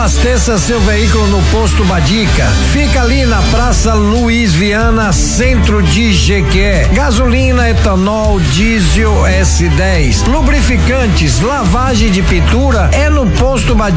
Abasteça seu veículo no Posto Badica. Fica ali na Praça Luiz Viana, centro de Jequié. Gasolina, etanol, diesel S10. Lubrificantes, lavagem de pintura é no Posto Badica.